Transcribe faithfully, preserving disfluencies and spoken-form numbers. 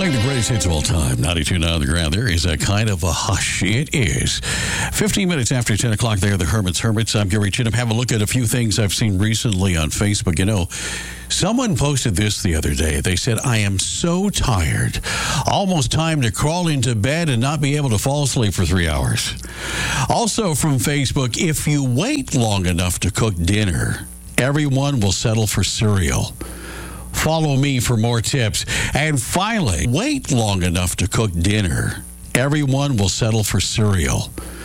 Playing the greatest hits of all time, ninety-two point nine on the ground. There is a kind of a hush. It is. fifteen minutes after ten o'clock there, the Hermit's Hermits. I'm Gary Chinham. Have a look at a few things I've seen recently on Facebook. You know, someone posted this the other day. They said, I am so tired. Almost time to crawl into bed and not be able to fall asleep for three hours. Also from Facebook, if you wait long enough to cook dinner, everyone will settle for cereal. Follow me for more tips. And finally, wait long enough to cook dinner. Everyone will settle for cereal.